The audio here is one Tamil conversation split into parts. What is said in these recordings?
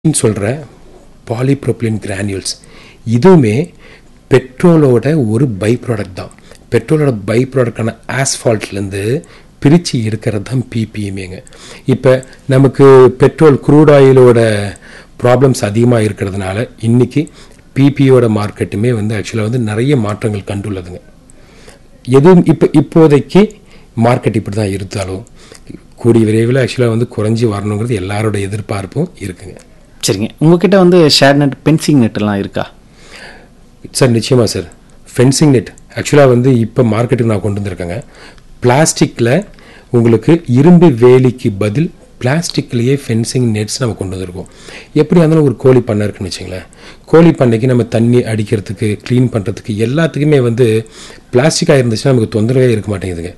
சொல்கிற பாலிப்ரோபிலின் கிரானியூல்ஸ் இதுவுமே பெட்ரோலோட ஒரு பை ப்ராடக்ட் தான். பெட்ரோலோட பை ப்ராடக்டான ஆஸ்ஃபால்ட்லேருந்து பிரித்து இருக்கிறது தான் பிபிஎம்ஏங்க. இப்போ நமக்கு பெட்ரோல் க்ரூட் ஆயிலோட ப்ராப்ளம்ஸ் அதிகமாக இருக்கிறதுனால இன்றைக்கி பிபியோட மார்க்கெட்டுமே ஆக்சுவலாக நிறைய மாற்றங்கள் கண்டுள்ளதுங்க. எதுவும் இப்போதைக்கு மார்க்கெட் இப்படி தான் இருந்தாலும் கூடிய விரைவில் ஆக்சுவலாக குறைஞ்சி வரணுங்கிறது எல்லாரோட எதிர்பார்ப்பும் இருக்குங்க. சரிங்க, உங்ககிட்ட ஷேர் நெட், ஃபென்சிங் நெட்லாம் இருக்கா சார்? நிச்சயமாக சார். ஃபென்சிங் நெட் ஆக்சுவலாக இப்போ மார்க்கெட்டுக்கு நான் கொண்டு வந்திருக்கேங்க. பிளாஸ்டிக்கில் உங்களுக்கு இரும்பு வேலிக்கு பதில் பிளாஸ்டிக்லேயே ஃபென்சிங் நெட்ஸ் நம்ம கொண்டு வந்திருக்கோம். எப்படி இருந்தாலும் ஒரு கோழி பண்ணை இருக்குன்னு வச்சுங்களேன். கோழி பண்ணைக்கு நம்ம தண்ணி அடிக்கிறதுக்கு, க்ளீன் பண்ணுறதுக்கு எல்லாத்துக்குமே பிளாஸ்டிக்காக இருந்துச்சுன்னா நமக்கு தொந்தரவே இருக்க மாட்டேங்குதுங்க.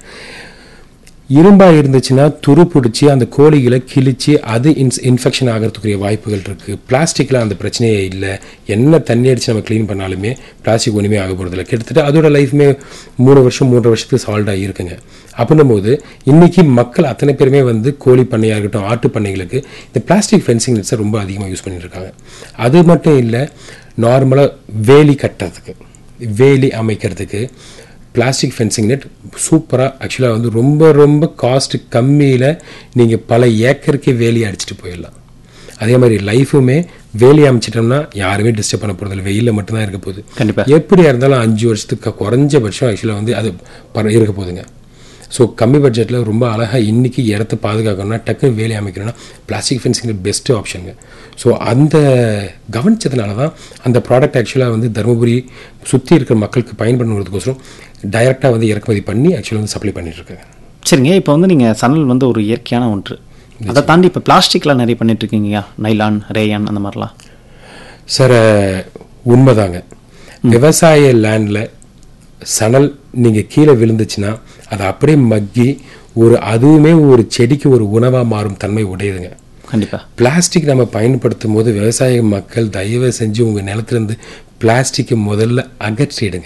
இரும்பாக இருந்துச்சுன்னா துரு பிடிச்சி அந்த கோழிகளை கிழிச்சு அது இன்ஃபெக்ஷன் ஆகிறதுக்குரிய வாய்ப்புகள் இருக்குது. பிளாஸ்டிக்கில் அந்த பிரச்சனையே இல்லை. என்ன தண்ணி அடித்து நம்ம க்ளீன் பண்ணாலுமே பிளாஸ்டிக் ஒன்றுமே ஆக போகிறதில்ல. கிட்டத்தட்ட அதோட லைஃப்மே 3 வருஷம் 3.5 வருஷத்துக்கு சால்வ்டாக இருக்குங்க. அப்படின்னும் போது இன்றைக்கி மக்கள் அத்தனை பேருமே கோழி பண்ணையாக இருக்கட்டும், ஆட்டு பண்ணைகளுக்கு இந்த பிளாஸ்டிக் ஃபென்சிங் நெட்ஸை ரொம்ப அதிகமாக யூஸ் பண்ணிட்டுருக்காங்க. அது மட்டும் இல்லை, நார்மலாக வேலி கட்டுறதுக்கு, வேலி அமைக்கிறதுக்கு பிளாஸ்டிக் ஃபென்சிங் நெட் சூப்பராக ஆக்சுவலாக ரொம்ப ரொம்ப காஸ்ட் கம்மியில் நீங்கள் பல ஏக்கருக்கு வேலி அடிச்சுட்டு போயிடலாம். அதே மாதிரி லைஃபுமே வேலி அமைச்சிட்டோம்னா யாருமே டிஸ்டர்ப் பண்ண போகிறதில்ல. வெயிலில் மட்டும்தான் இருக்க போகுது. கண்டிப்பாக எப்படியா இருந்தாலும் 5 வருஷத்துக்கு குறைஞ்சபட்சம் ஆக்சுவலாக அது இருக்க போகுதுங்க. ஸோ கம்மி பட்ஜெட்டில் ரொம்ப அழகாக இன்றைக்கி இடத்த பாதுகாக்கணும்னா டக்குன்னு வேலி அமைக்கணும்னா பிளாஸ்டிக் ஃபென்சிங் பெஸ்ட்டு ஆப்ஷனுங்க. ஸோ அந்த கவனித்ததுனால தான் அந்த ப்ராடக்ட் ஆக்சுவலாக தருமபுரி சுற்றி இருக்கிற மக்களுக்கு பயன்படுறதுக்கோசரம் டைரெக்டாக இறக்குமதி பண்ணி ஆக்சுவலாக சப்ளை பண்ணிட்டுருக்காங்க. சரிங்க, இப்போ நீங்கள் சணல் ஒரு இயற்கையான ஒன்று, அதை தாண்டி இப்போ பிளாஸ்டிக்கில் நிறைய பண்ணிட்டுருக்கீங்க, நைலான், ரேயான் அந்த மாதிரிலாம். சார் உண்மைதாங்க. விவசாய லேண்டில் சணல் நீங்கள் கீழே விழுந்துச்சுன்னா அதை அப்படியே மக்கி அதுவுமே ஒரு செடிக்கு ஒரு உணவாக மாறும் தன்மை உடையதுங்க. கண்டிப்பாக பிளாஸ்டிக் நம்ம பயன்படுத்தும் போது விவசாய மக்கள் தயவு செஞ்சு உங்கள் நிலத்திலேருந்து பிளாஸ்டிக்கை முதல்ல அகற்றிடுங்க.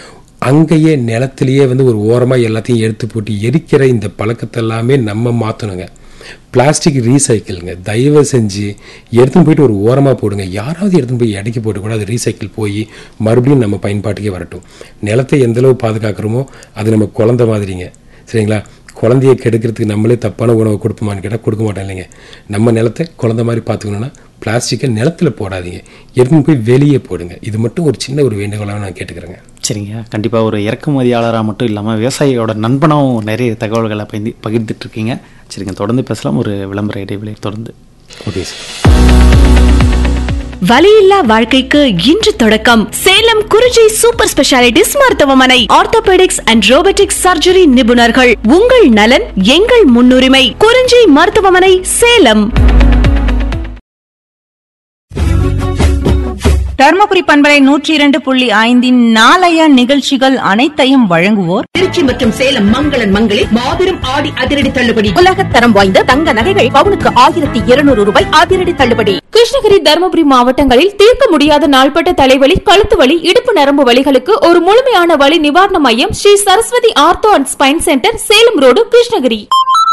அங்கேயே நிலத்திலேயே ஒரு ஓரமாக எல்லாத்தையும் எடுத்து போட்டு எரிக்கிற இந்த பழக்கத்தை எல்லாமே நம்ம மாற்றணுங்க. பிளாஸ்டிக் ரீசைக்கிளுங்க. தயவு செஞ்சு எடுத்துன்னு போயிட்டு ஒரு ஓரமாக போடுங்க. யாராவது எடுத்துன்னு போய் இடைக்கு போட்டு கூட அது ரீசைக்கிள் போய் மறுபடியும் நம்ம பயன்பாட்டுக்கே வரட்டும். நிலத்தை எந்தளவு பாதுகாக்கிறோமோ அது நம்ம குழந்தை மாதிரிங்க. சரிங்களா? குழந்தைய கெடுக்கிறதுக்கு நம்மளே தப்பான உணவு கொடுப்போமான்னு கேட்டால் கொடுக்க மாட்டோம் இல்லைங்க. நம்ம நிலத்தை குழந்தை மாதிரி பார்த்துக்கணுன்னா பிளாஸ்டிக்கை நிலத்தில் போடாதீங்க, எடுத்துன்னு போய் வெளியே போடுங்க. இது மட்டும் ஒரு சின்ன ஒரு வேண்டுகோளாக நான் கேட்டுக்கிறேங்க. சரிங்க, கண்டிப்பாக ஒரு இறக்குமதியாளராக மட்டும் இல்லாமல் விவசாயியோட நண்பனாகவும் நிறைய தகவல்களை பகிர்ந்துட்டு இருக்கீங்க. சரிங்க, தொடர்ந்து பேசலாம். ஒரு விளம்பர இடைவெளியை தொடர்ந்து. Okay sir. வலியில்லா வாழ்க்கைக்கு இன்று தொடக்கம். சேலம் குறிஞ்சி சூப்பர் ஸ்பெஷாலிட்டிஸ் மருத்துவமனை. ஆர்த்தோபெடிக்ஸ் அண்ட் ரோபோட்டிக்ஸ் சர்ஜரி நிபுணர்கள். உங்கள் நலன் எங்கள் முன்னுரிமை. குறிஞ்சி மருத்துவமனை, சேலம். தர்மபுரி பண்பலை 102.5 நாளைய நிகழ்ச்சிகள் அனைத்தையும் வழங்குவோர் திருச்சி மற்றும் சேலம் மங்களன் மங்களில் மாபெரும் ஆடி அதிரடி தள்ளுபடி. உலக தரம் வாய்ந்த தங்க நகைகள் பவுனுக்கு 1200 ரூபாய் அதிரடி தள்ளுபடி. கிருஷ்ணகிரி, தருமபுரி மாவட்டங்களில் தீர்க்க முடியாத நாள்பட்ட தலைவலி, கழுத்து வலி, இடுப்பு நரம்பு வலிகளுக்கு ஒரு முழுமையான வலி நிவாரண மையம் Sri Saraswati ortho and spine centre, Salem road, Krishnagiri.